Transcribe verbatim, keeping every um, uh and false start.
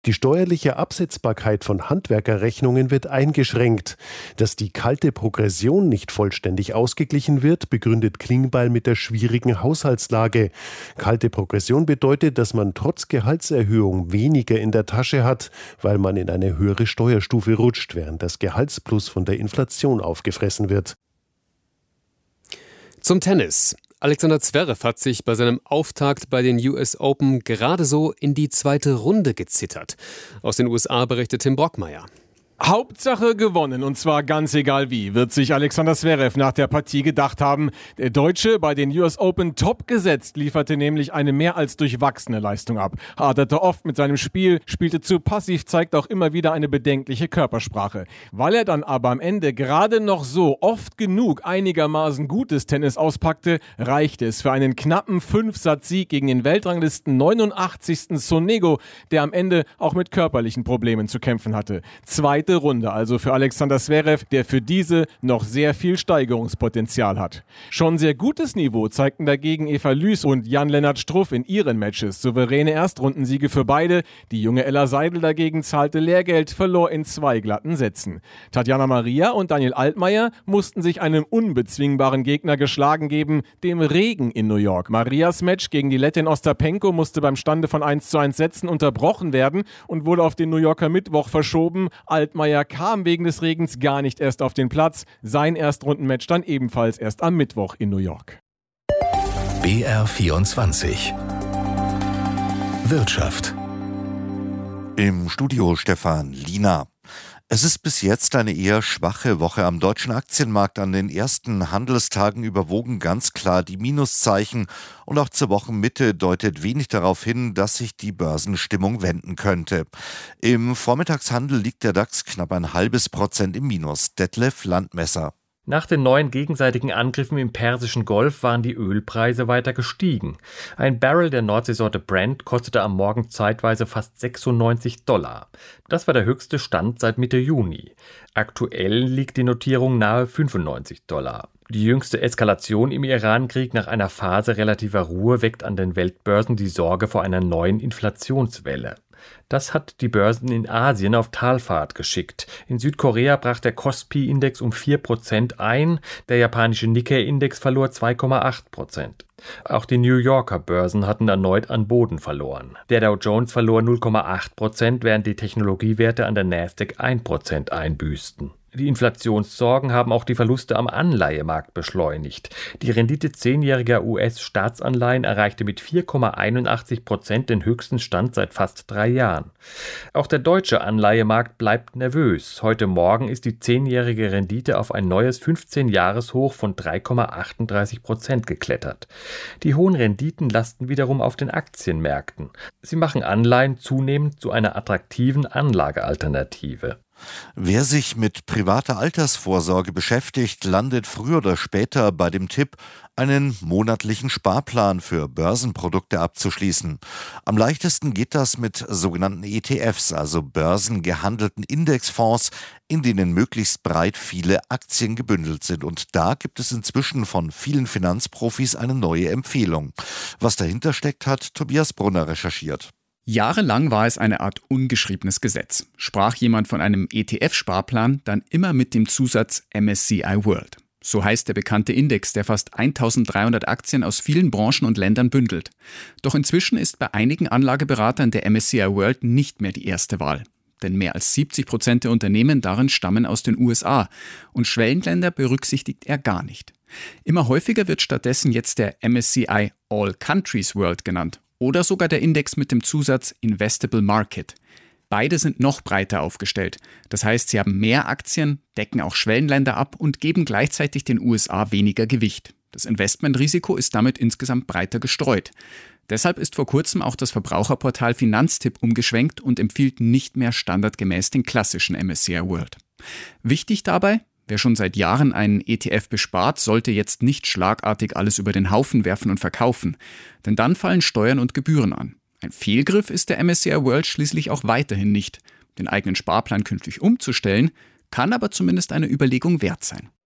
Die steuerliche Absetzbarkeit von Handwerkerrechnungen wird eingeschränkt. Dass die kalte Progression nicht vollständig ausgeglichen wird, begründet Klingbeil mit der schwierigen Haushaltslage. Kalte Progression bedeutet, dass man trotz Gehaltserhöhung weniger in der Tasche hat, weil man in eine höhere Steuerstufe rutscht, während das Gehaltsplus von der Inflation aufgefressen wird. Zum Tennis. Alexander Zverev hat sich bei seinem Auftakt bei den U S Open gerade so in die zweite Runde gezittert. Aus den U S A berichtet Tim Brockmeier. Hauptsache gewonnen, und zwar ganz egal wie, wird sich Alexander Zverev nach der Partie gedacht haben. Der Deutsche, bei den U S Open top gesetzt, lieferte nämlich eine mehr als durchwachsene Leistung ab. Haderte oft mit seinem Spiel, spielte zu passiv, zeigt auch immer wieder eine bedenkliche Körpersprache. Weil er dann aber am Ende gerade noch so oft genug einigermaßen gutes Tennis auspackte, reichte es für einen knappen Fünf-Satz-Sieg gegen den Weltranglisten neunundachtzigsten Sonego, der am Ende auch mit körperlichen Problemen zu kämpfen hatte. Zweite Runde also für Alexander Zverev, der für diese noch sehr viel Steigerungspotenzial hat. Schon sehr gutes Niveau zeigten dagegen Eva Lüß und Jan-Lennart Struff in ihren Matches. Souveräne Erstrundensiege für beide. Die junge Ella Seidel dagegen zahlte Lehrgeld, verlor in zwei glatten Sätzen. Tatjana Maria und Daniel Altmaier mussten sich einem unbezwingbaren Gegner geschlagen geben, dem Regen in New York. Marias Match gegen die Lettin Ostapenko musste beim Stande von eins zu eins Sätzen unterbrochen werden und wurde auf den New Yorker Mittwoch verschoben. Altmaier kam wegen des Regens gar nicht erst auf den Platz. Sein Erstrundenmatch dann ebenfalls erst am Mittwoch in New York. B R vierundzwanzig Wirtschaft. Im Studio Stefan Liener. Es ist bis jetzt eine eher schwache Woche am deutschen Aktienmarkt. An den ersten Handelstagen überwogen ganz klar die Minuszeichen. Und auch zur Wochenmitte deutet wenig darauf hin, dass sich die Börsenstimmung wenden könnte. Im Vormittagshandel liegt der DAX knapp ein halbes Prozent im Minus. Detlef Landmesser. Nach den neuen gegenseitigen Angriffen im Persischen Golf waren die Ölpreise weiter gestiegen. Ein Barrel der Nordseesorte Brent kostete am Morgen zeitweise fast sechsundneunzig Dollar. Das war der höchste Stand seit Mitte Juni. Aktuell liegt die Notierung nahe fünfundneunzig Dollar. Die jüngste Eskalation im Irankrieg nach einer Phase relativer Ruhe weckt an den Weltbörsen die Sorge vor einer neuen Inflationswelle. Das hat die Börsen in Asien auf Talfahrt geschickt. In Südkorea brach der Kospi-Index um vier Prozent ein, der japanische Nikkei-Index verlor zwei Komma acht Prozent. Auch die New Yorker Börsen hatten erneut an Boden verloren. Der Dow Jones verlor null Komma acht Prozent, während die Technologiewerte an der Nasdaq ein Prozent einbüßten. Die Inflationssorgen haben auch die Verluste am Anleihemarkt beschleunigt. Die Rendite zehnjähriger U S-Staatsanleihen erreichte mit vier Komma einundachtzig Prozent den höchsten Stand seit fast drei Jahren. Auch der deutsche Anleihemarkt bleibt nervös. Heute Morgen ist die zehnjährige Rendite auf ein neues fünfzehn-Jahres-Hoch von drei Komma achtunddreißig Prozent geklettert. Die hohen Renditen lasten wiederum auf den Aktienmärkten. Sie machen Anleihen zunehmend zu einer attraktiven Anlagealternative. Wer sich mit privater Altersvorsorge beschäftigt, landet früher oder später bei dem Tipp, einen monatlichen Sparplan für Börsenprodukte abzuschließen. Am leichtesten geht das mit sogenannten E T Fs, also börsengehandelten Indexfonds, in denen möglichst breit viele Aktien gebündelt sind. Und da gibt es inzwischen von vielen Finanzprofis eine neue Empfehlung. Was dahinter steckt, hat Tobias Brunner recherchiert. Jahrelang war es eine Art ungeschriebenes Gesetz. Sprach jemand von einem E T F-Sparplan, dann immer mit dem Zusatz M S C I World. So heißt der bekannte Index, der fast eintausenddreihundert Aktien aus vielen Branchen und Ländern bündelt. Doch inzwischen ist bei einigen Anlageberatern der M S C I World nicht mehr die erste Wahl. Denn mehr als siebzig Prozent der Unternehmen darin stammen aus den U S A und Schwellenländer berücksichtigt er gar nicht. Immer häufiger wird stattdessen jetzt der M S C I All Countries World genannt. Oder sogar der Index mit dem Zusatz Investable Market. Beide sind noch breiter aufgestellt. Das heißt, sie haben mehr Aktien, decken auch Schwellenländer ab und geben gleichzeitig den U S A weniger Gewicht. Das Investmentrisiko ist damit insgesamt breiter gestreut. Deshalb ist vor kurzem auch das Verbraucherportal Finanztipp umgeschwenkt und empfiehlt nicht mehr standardgemäß den klassischen M S C I World. Wichtig dabei: Wer schon seit Jahren einen E T F bespart, sollte jetzt nicht schlagartig alles über den Haufen werfen und verkaufen, denn dann fallen Steuern und Gebühren an. Ein Fehlgriff ist der M S C I World schließlich auch weiterhin nicht. Den eigenen Sparplan künftig umzustellen, kann aber zumindest eine Überlegung wert sein.